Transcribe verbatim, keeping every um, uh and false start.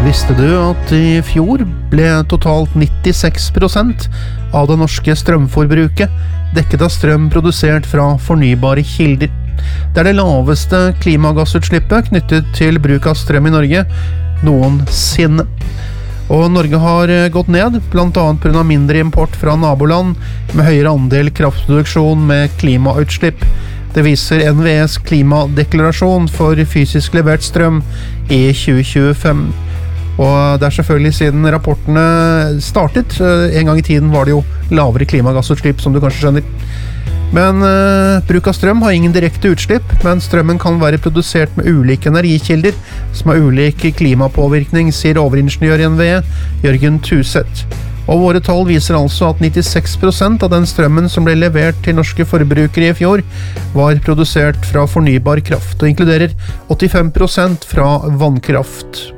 Visste du at i fjor ble totalt nittiseks prosent av det norske strømforbruket dekket av strøm produsert fra fornybare kilder? Det er det laveste klimagassutslippet knyttet til bruk av strøm i Norge noensinne. Og Norge har gått ned, blant annet på grunn av mindre import fra naboland med høyere andel kraftproduksjon med klimautslipp. Det viser N V E's klimadeklarasjon for fysisk levert strøm i tjue tjuefem. Og det er selvfølgelig siden rapportene startet. En gang i tiden var det jo lavere klimagassutslipp, som du kanskje skjønner. Men uh, bruk av strøm har ingen direkte utslipp, men strømmen kan være produsert med ulike energikilder, som har ulik klimapåvirkning, sier overingeniør i N V E, Jørgen Tuseth. Og våre tall viser altså at nittiseks prosent av den strømmen som ble levert til norske forbrukere i fjor, var produsert fra fornybar kraft, og inkluderer åttifem prosent fra vannkraft.